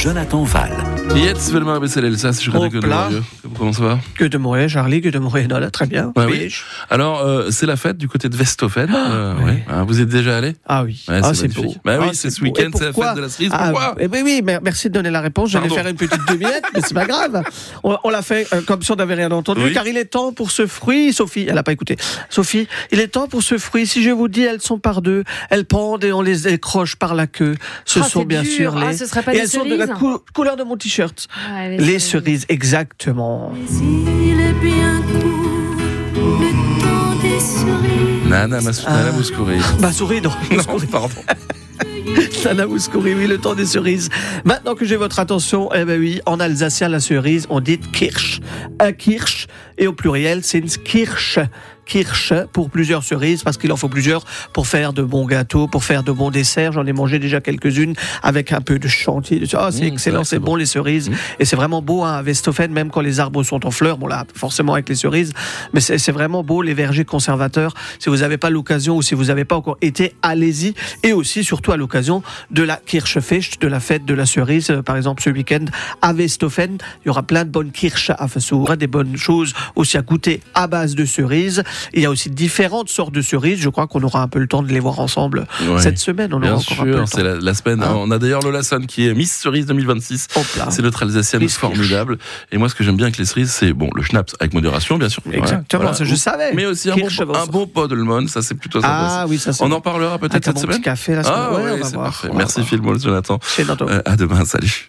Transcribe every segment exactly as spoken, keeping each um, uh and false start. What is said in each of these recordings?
Jonathan Val. Jetzt will mal ein bisschen Elsass, je crois que de Morieux. Comment ça va? Que de Morieux, Charlie, que de Morieux, non, là, très bien. Ouais, oui. Alors, euh, c'est la fête du côté de Westhofen. Ah, euh, oui. ouais. Ah, vous êtes déjà allé? Ah oui, ouais, ah, c'est, c'est beau. Bah oui, ah, c'est, c'est ce week-end, c'est la fête de la cerise. ah, Pourquoi? eh ben oui, merci de donner la réponse. J'allais Pardon. faire une petite devinette, mais c'est pas grave. On, on l'a fait euh, comme si on n'avait rien entendu, Oui. car il est temps pour ce fruit. Sophie, elle n'a pas écouté. Sophie, il est temps pour ce fruit. Si je vous dis, elles sont par deux, elles pendent et on les décroche par la queue. Ce oh, sont bien dur. sûr les. Ah, ce serait pas et des elles cerises sont de la cou- couleur de mon t-shirt. Ah, les, Les cerises. cerises, exactement. Il est bien court, le temps des cerises. Nana, Mas- Ah. Nana Mouskouri. Bah souris, non. Non, pardon. Nana Mouskouri, oui, le temps des cerises. Maintenant que j'ai votre attention, eh ben oui, en alsacien, la cerise, on dit Kirsch. Un Kirsch, et au pluriel, c'est une Kirsch. Kirsch pour plusieurs cerises, parce qu'il en faut plusieurs pour faire de bons gâteaux, pour faire de bons desserts. J'en ai mangé déjà quelques-unes avec un peu de chantilly. Ah, c'est Mmh, excellent, c'est, vrai, c'est, c'est bon, bon les cerises. Mmh. Et c'est vraiment beau hein, à Westhofen, même quand les arbres sont en fleurs. Bon là, forcément avec les cerises, mais c'est, c'est vraiment beau, les vergers conservateurs. Si vous n'avez pas l'occasion ou si vous n'avez pas encore été, allez-y. Et aussi, surtout à l'occasion de la Kirschfest, de la fête de la cerise. Par exemple, ce week-end à Westhofen, il y aura plein de bonnes Kirsch à faire, des bonnes choses aussi à goûter à base de cerises. Il y a aussi différentes sortes de cerises. Je crois qu'on aura un peu le temps de les voir ensemble ouais. cette semaine. On Bien aura sûr, encore un peu le c'est temps. la, la semaine. Hein on a d'ailleurs Lola Son qui est Miss Cerise deux mille vingt-six. C'est notre Alsacienne Miss formidable. Et moi, ce que j'aime bien avec les cerises, c'est bon, le schnapps avec modération, bien sûr. Exactement, voilà. ça je savais. Mais aussi un bon, un bon Podelmon, ça c'est plutôt sympa. Ah oui, ça c'est on bon. en parlera peut-être avec cette un semaine. Petit café, la semaine. Ah ouais, ouais, on va c'est voir. parfait. Merci Philmol, Jonathan. C'est bientôt. Euh, à demain, salut.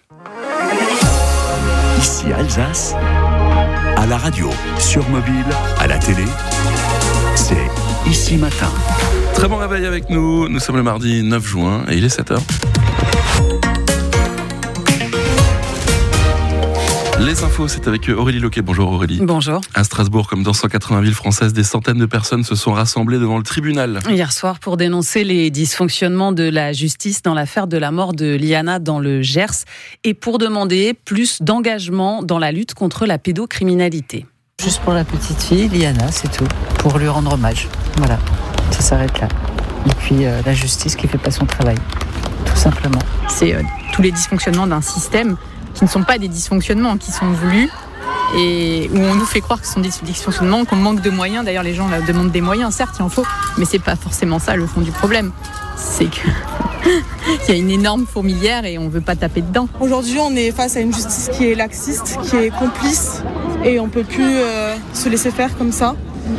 Ici Alsace, à la radio, sur mobile, à la télé, c'est Ici Matin. Très bon réveil avec nous. Nous sommes le mardi neuf juin et il est sept heures. Les infos, c'est avec Aurélie Loquet. Bonjour Aurélie. Bonjour. À Strasbourg, comme dans cent quatre-vingts villes françaises, des centaines de personnes se sont rassemblées devant le tribunal. Hier soir, pour dénoncer les dysfonctionnements de la justice dans l'affaire de la mort de Liana dans le Gers et pour demander plus d'engagement dans la lutte contre la pédocriminalité. Juste pour la petite fille, Liana, c'est tout. Pour lui rendre hommage. Voilà, ça s'arrête là. Et puis euh, la justice qui fait pas son travail, tout simplement. C'est euh, tous les dysfonctionnements d'un système qui ne sont pas des dysfonctionnements, qui sont voulus et où on nous fait croire que ce sont des dysfonctionnements, qu'on manque de moyens. D'ailleurs, les gens là, demandent des moyens, certes, il en faut, mais c'est pas forcément ça le fond du problème. C'est que il y a une énorme fourmilière et on veut pas taper dedans. Aujourd'hui, on est face à une justice qui est laxiste, qui est complice et on peut plus euh, se laisser faire comme ça.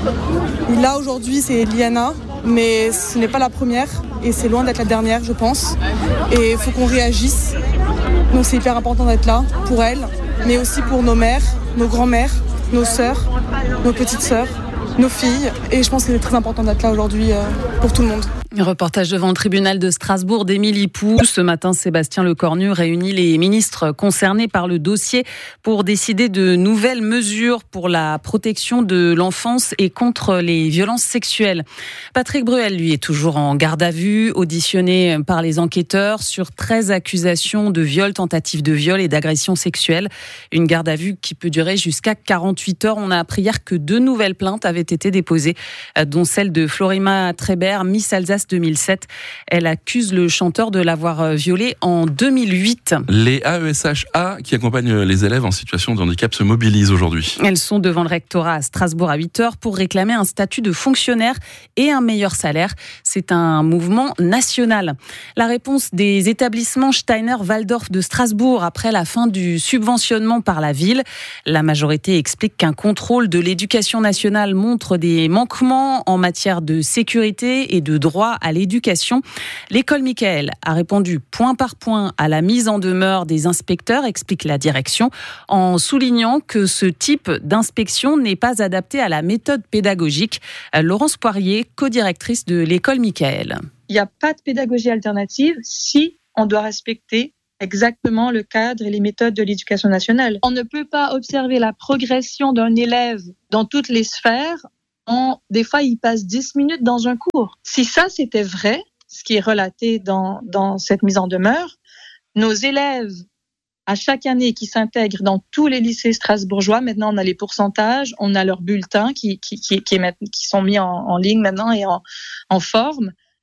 Là, aujourd'hui, c'est Liana, mais ce n'est pas la première et c'est loin d'être la dernière, je pense. Et il faut qu'on réagisse. Donc c'est hyper important d'être là pour elle, mais aussi pour nos mères, nos grands-mères, nos sœurs, nos petites sœurs, nos filles. Et je pense que c'est très important d'être là aujourd'hui euh, pour tout le monde. Reportage devant le tribunal de Strasbourg d'Émilie Pou. Ce matin, Sébastien Lecornu réunit les ministres concernés par le dossier pour décider de nouvelles mesures pour la protection de l'enfance et contre les violences sexuelles. Patrick Bruel, lui, est toujours en garde à vue, auditionné par les enquêteurs sur treize accusations de viol, tentative de viol et d'agression sexuelle. Une garde à vue qui peut durer jusqu'à quarante-huit heures. On a appris hier que deux nouvelles plaintes avaient été déposées, dont celle de Florima Trébert, Miss Alsace deux mille sept. Elle accuse le chanteur de l'avoir violée en deux mille huit. Les A E S H A qui accompagnent les élèves en situation de handicap se mobilisent aujourd'hui. Elles sont devant le rectorat à Strasbourg à huit heures pour réclamer un statut de fonctionnaire et un meilleur salaire. C'est un mouvement national. La réponse des établissements Steiner-Waldorf de Strasbourg après la fin du subventionnement par la ville. La majorité explique qu'un contrôle de l'éducation nationale montre des manquements en matière de sécurité et de droit à l'éducation. L'école Michael a répondu point par point à la mise en demeure des inspecteurs, explique la direction, en soulignant que ce type d'inspection n'est pas adapté à la méthode pédagogique. Laurence Poirier, co-directrice de l'école Michael. Il n'y a pas de pédagogie alternative si on doit respecter exactement le cadre et les méthodes de l'éducation nationale. On ne peut pas observer la progression d'un élève dans toutes les sphères. On, des fois, il passe dix minutes dans un cours. Si ça, c'était vrai, ce qui est relaté dans, dans cette mise en demeure, nos élèves, à chaque année, qui s'intègrent dans tous les lycées strasbourgeois, maintenant, on a les pourcentages, on a leurs bulletins qui, qui, qui, qui, est, qui sont mis en, en ligne maintenant et en, en forme.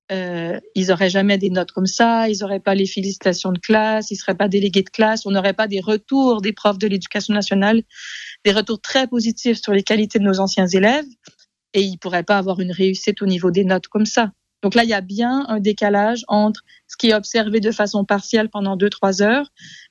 euh, ils n'auraient jamais des notes comme ça, ils n'auraient pas les félicitations de classe, ils ne seraient pas délégués de classe, on n'aurait pas des retours des profs de l'éducation nationale, des retours très positifs sur les qualités de nos anciens élèves, et ils ne pourraient pas avoir une réussite au niveau des notes comme ça. Donc là, il y a bien un décalage entre ce qui est observé de façon partielle pendant deux, trois heures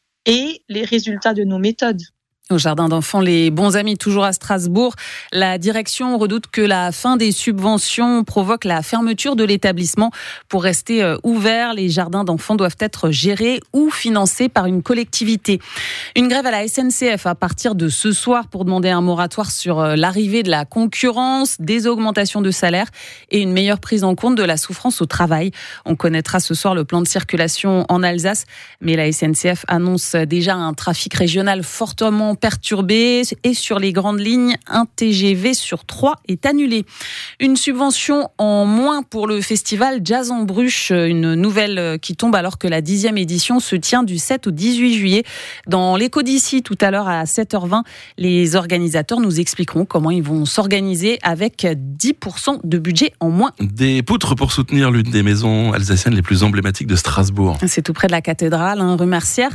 et les résultats de nos méthodes. Au jardin d'enfants Les Bons Amis, toujours à Strasbourg, la direction redoute que la fin des subventions provoque la fermeture de l'établissement. Pour rester ouvert, les jardins d'enfants doivent être gérés ou financés par une collectivité. Une grève à la S N C F à partir de ce soir pour demander un moratoire sur l'arrivée de la concurrence, des augmentations de salaire et une meilleure prise en compte de la souffrance au travail. On connaîtra ce soir le plan de circulation en Alsace, mais la S N C F annonce déjà un trafic régional fortement perturbé et sur les grandes lignes, un T G V sur trois est annulé. Une subvention en moins pour le festival Jazz en Bruche, une nouvelle qui tombe alors que la dixième édition se tient du sept au dix-huit juillet. Dans l'écho d'ici, tout à l'heure à sept heures vingt, les organisateurs nous expliqueront comment ils vont s'organiser avec dix pour cent de budget en moins. Des poutres pour soutenir l'une des maisons alsaciennes les plus emblématiques de Strasbourg. C'est tout près de la cathédrale, hein, rue Mercière.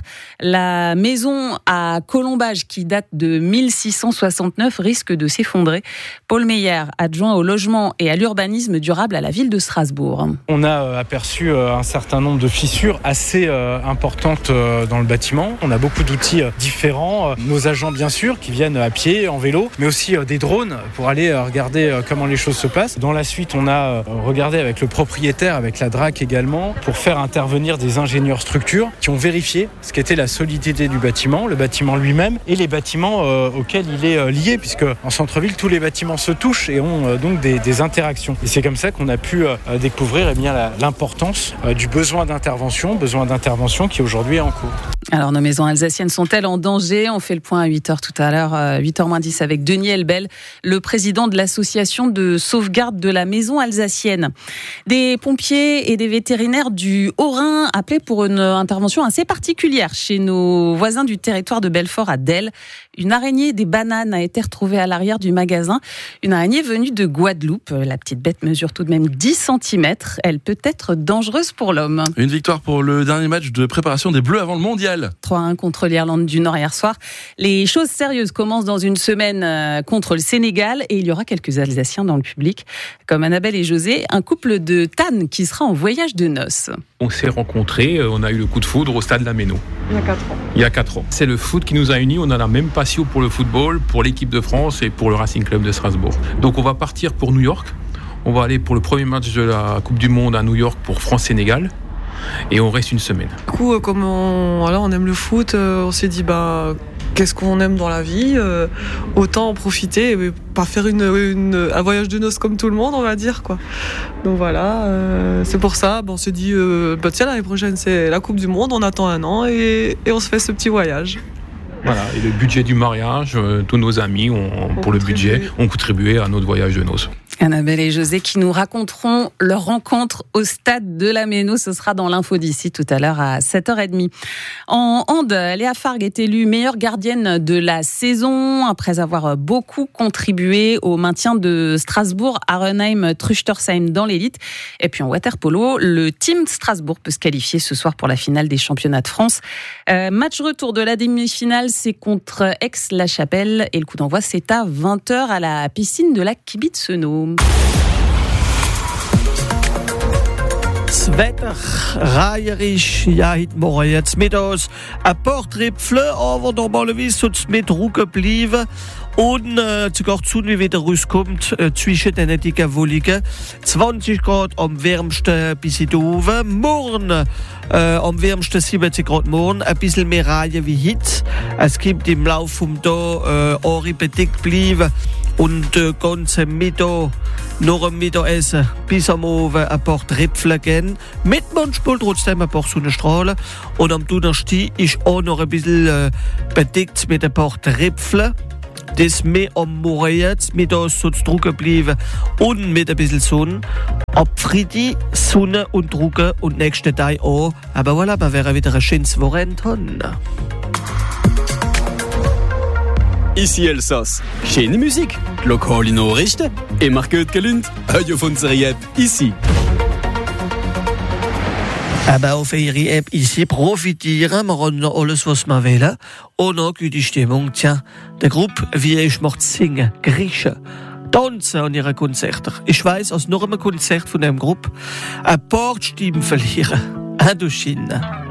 La maison à Colombage, qui date de mille six cent soixante-neuf, risque de s'effondrer. Paul Meyer, adjoint au logement et à l'urbanisme durable à la ville de Strasbourg. On a aperçu un certain nombre de fissures assez importantes dans le bâtiment. On a beaucoup d'outils différents. Nos agents, bien sûr, qui viennent à pied, en vélo, mais aussi des drones pour aller regarder comment les choses se passent. Dans la suite, on a regardé avec le propriétaire, avec la D R A C également, pour faire intervenir des ingénieurs structures qui ont vérifié ce qu'était la solidité du bâtiment, le bâtiment lui-même et les bâtiments euh, auxquels il est euh, lié, puisque en centre-ville, tous les bâtiments se touchent et ont euh, donc des, des interactions. Et c'est comme ça qu'on a pu euh, découvrir eh bien, la, l'importance euh, du besoin d'intervention, besoin d'intervention qui aujourd'hui est en cours. Alors, nos maisons alsaciennes sont-elles en danger ? On fait le point à huit heures tout à l'heure, huit heures moins dix, avec Denis Elbel, le président de l'association de sauvegarde de la maison alsacienne. Des pompiers et des vétérinaires du Haut-Rhin appelés pour une intervention assez particulière chez nos voisins du territoire de Belfort à Delle. Une araignée des bananes a été retrouvée à l'arrière du magasin. Une araignée venue de Guadeloupe. La petite bête mesure tout de même dix centimètres. Elle peut être dangereuse pour l'homme. Une victoire pour le dernier match de préparation des Bleus avant le mondial. trois à un contre l'Irlande du Nord hier soir. Les choses sérieuses commencent dans une semaine contre le Sénégal et il y aura quelques Alsaciens dans le public, comme Annabelle et José, un couple de Tannes qui sera en voyage de noces. On s'est rencontrés, on a eu le coup de foudre au stade Lameno. Il y a quatre ans. Il y a quatre ans. C'est le foot qui nous a unis, on a la même passion pour le football, pour l'équipe de France et pour le Racing Club de Strasbourg. Donc on va partir pour New York. On va aller pour le premier match de la Coupe du Monde à New York pour France-Sénégal. Et on reste une semaine. Du coup, comme on, voilà, on aime le foot, euh, on s'est dit bah, qu'est-ce qu'on aime dans la vie, euh, autant en profiter et pas faire une, une, un voyage de noces comme tout le monde, on va dire, quoi. Donc voilà, euh, c'est pour ça, bah, on s'est dit euh, bah, tiens, l'année prochaine c'est la Coupe du Monde, on attend un an et, et on se fait ce petit voyage. Voilà, et le budget du mariage, euh, tous nos amis, ont, pour on le budget, ont contribué à notre voyage de noces. Annabelle et José qui nous raconteront leur rencontre au stade de Lameno. Ce sera dans l'info d'ici tout à l'heure à sept heures trente. En hand, Léa Fargue est élue meilleure gardienne de la saison après avoir beaucoup contribué au maintien de Strasbourg, Arenheim, Truchtersheim dans l'élite. Et puis en waterpolo, le team Strasbourg peut se qualifier ce soir pour la finale des championnats de France. Euh, match retour de la demi-finale, c'est contre Aix-la-Chapelle et le coup d'envoi c'est à vingt heures à la piscine de la Kibitzenau. Das Wetter reierig, ja, heute Morgen jetzt mittags ein paar Tripfel, aber normalerweise soll es mit Ruhe bleiben. Und äh, sogar die Sonne wieder rauskommt äh, zwischen den dicken Wolken. zwanzig Grad am wärmsten bis in oben. Morgen äh, am wärmsten siebzig Grad morgen. Ein bisschen mehr Reihe wie heute. Es gibt im Laufe des Tages äh, Ohren bedeckt bleiben. Und äh, ganze Mittag, nach dem Mittagessen bis am Abend ein paar Tripfel gehen. Mit manchmal trotzdem ein paar Sonnenstrahlen. Und am Donnerstag ist auch noch ein bisschen äh, bedeckt mit ein paar Tripfeln. Das mehr am Morgen jetzt, mittags soll es trocken bleiben und mit ein bisschen Sonne. Ab Freitag Sonne und trocken und nächsten Tag auch. Aber voilà, wir werden wieder ein schönes Wochenende haben. Ici Elsass. Schöne Musik, lokale Nachrichten, immer gut gelünt, Radio von Zeriet, ici. Aber auf ihre App ici profitieren, wir haben noch alles, was wir wollen. Und noch gute Stimmung. Tja, der Gruppe, wie ich macht singen, griechen, tanzen an ihren Konzerten. Ich weiss, aus noch einem Konzert von dem Gruppe, ein paar Stimmen verlieren. Indochine.